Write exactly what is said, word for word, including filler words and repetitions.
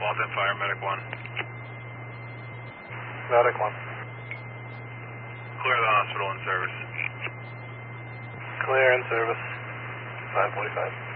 Walton Fire, Medic one. Medic one. Clear the hospital in service. Clear in service. five forty-five.